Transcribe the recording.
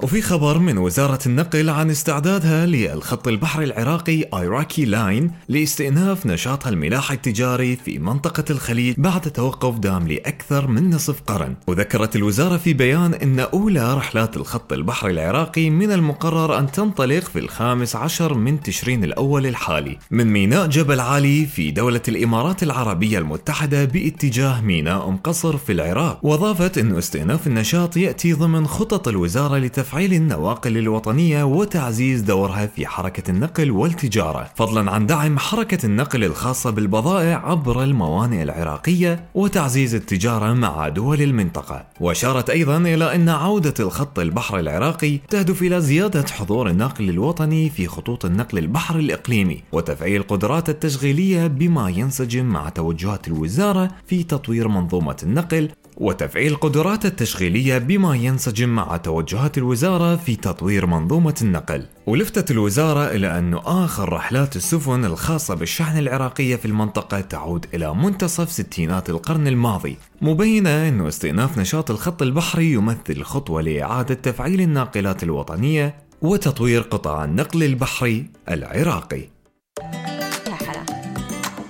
وفي خبر من وزارة النقل عن استعدادها للخط البحري العراقي ايراكي لاين لاستئناف نشاطها الملاحي التجاري في منطقة الخليج بعد توقف دام لأكثر من نصف قرن. وذكرت الوزارة في بيان أن أولى رحلات الخط البحري العراقي من المقرر أن تنطلق في 15 من تشرين الأول الحالي من ميناء جبل علي في دولة الإمارات العربية المتحدة باتجاه ميناء مقصر في العراق. وأضافت أن استئناف النشاط يأتي ضمن خطط الوزارة لتفعيل النواقل الوطنية وتعزيز دورها في حركة النقل والتجارة، فضلا عن دعم حركة النقل الخاصة بالبضائع عبر الموانئ العراقية وتعزيز التجارة مع دول المنطقة. وأشارت أيضا إلى أن عودة الخط البحري العراقي تهدف إلى زيادة حضور الناقل الوطني في خطوط النقل البحري الإقليمي وتفعيل القدرات التشغيلية بما ينسجم مع توجهات الوزارة في تطوير منظومة النقل ولفتت الوزارة إلى أن آخر رحلات السفن الخاصة بالشحن العراقية في المنطقة تعود إلى منتصف ستينات القرن الماضي، مبينة أن استئناف نشاط الخط البحري يمثل خطوة لإعادة تفعيل الناقلات الوطنية وتطوير قطاع النقل البحري العراقي.